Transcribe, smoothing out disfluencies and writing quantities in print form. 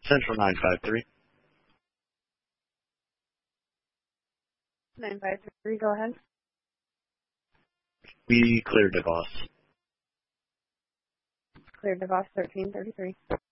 Central 953. 953, go ahead. We cleared DeVos. Clear DeVos 1333.